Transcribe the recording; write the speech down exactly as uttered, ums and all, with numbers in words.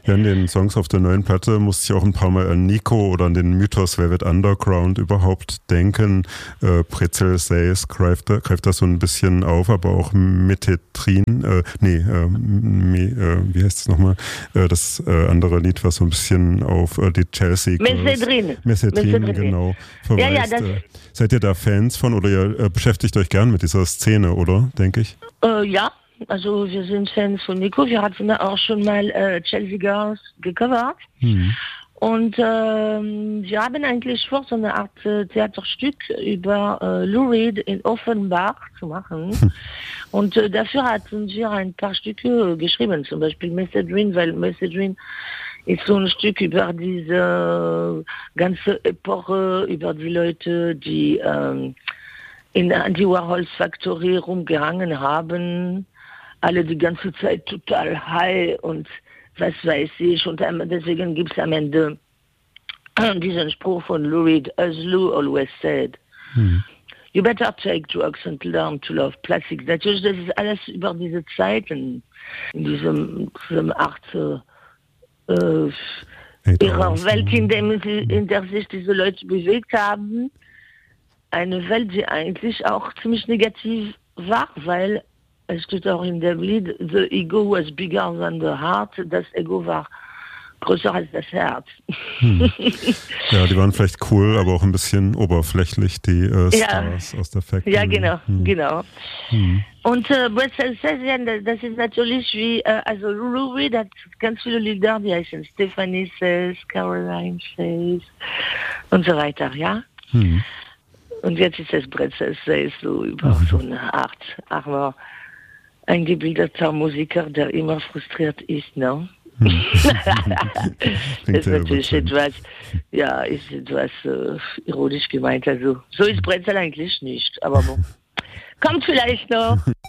Ja, in den Songs auf der neuen Platte musste ich auch ein paar Mal an Nico oder an den Mythos Velvet Underground überhaupt denken. Äh, Pretzel Says greift, greift das so ein bisschen auf, aber auch Metetrin, äh, nee, äh, me, äh, wie heißt es nochmal? Äh, das äh, andere Lied, was so ein bisschen auf äh, die Chelsea Messedrin. Messedrin, genau, verweist. Ja, ja, das äh, seid ihr da Fans von oder ihr äh, beschäftigt euch gern mit dieser Szene, oder, denke ich? Äh, ja. Also wir sind Fans von Nico, wir hatten auch schon mal äh, Chelsea Girls gecovert mhm. und ähm, wir haben eigentlich vor, so eine Art äh, Theaterstück über äh, Lou Reed in Offenbach zu machen hm. und äh, dafür hatten wir ein paar Stücke geschrieben, zum Beispiel Messedrin, weil Messedrin ist so ein Stück über diese ganze Epoche, über die Leute, die ähm, in der Andy Warhols Factory rumgehangen haben, alle die ganze Zeit total high und was weiß ich. Und deswegen gibt es am Ende diesen Spruch von Lou Reed, as Lou always said, hm. you better take drugs and learn to love plastic. Natürlich, das ist alles über diese Zeiten, in diesem, diesem Art äh, ihrer Welt, in, dem sie, in der sich diese Leute bewegt haben. Eine Welt, die eigentlich auch ziemlich negativ war, weil es steht auch in dem Lied, the ego was bigger than the heart. Das Ego war größer als das Herz. Hm. Ja, die waren vielleicht cool, aber auch ein bisschen oberflächlich, die äh, Stars ja. aus der Factory. Ja, genau, hm. genau. Hm. Und äh, das ist natürlich wie, äh, also Lou Reed hat ganz viele Lieder, die heißen Stephanie Says, Caroline Says und so weiter, ja. Hm. Und jetzt ist es Brezel Says, so über hm. so eine Art armer, eingebildeter Musiker, der immer frustriert ist, ne? Hm. Das ist natürlich etwas, ja, ist etwas äh, ironisch gemeint. Also so ist Brezel eigentlich nicht, aber bon. Kommt vielleicht noch.